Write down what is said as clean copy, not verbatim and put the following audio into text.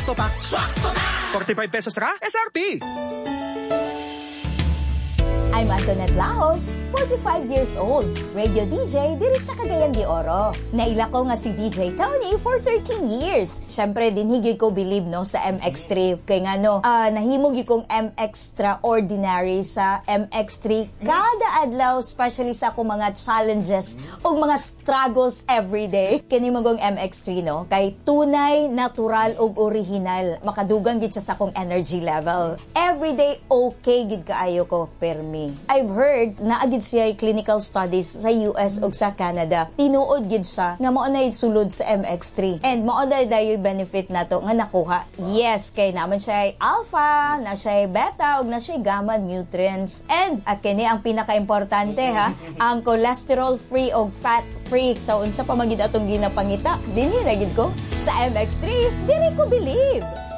Swakto pa. Swakto na! 45 pesos ra, SRP. I'm Antoinette Laos, 45 years old, radio DJ diri sa Cagayan de Oro. Naila ko nga si DJ Tony for 13 years. Siyempre, dinhigid ko believe no sa MX3. Kaya nga no, nahimog yung MX-Extraordinary sa MX3 kada adlaw, especially sa akong mga challenges o mga struggles everyday. Kini magong MX3 no, kay tunay, natural ug original. Makadugang gid siya sa akong energy level. Everyday okay gid kaayo ko, permi. I've heard na agid siya clinical studies sa US ug sa Canada. Tinuod gid siya nga mao na sulod sa MX3. And mao na dayoy benefit nato nga nakuha. Yes, kay naman siya alpha, na siya beta ug na siya gamma nutrients. And kini ang pinaka-importante ha, ang cholesterol free ug fat free. So unsa pa magid atong ginapangita? Dinhi na gid ko sa MX3, diri ko believe.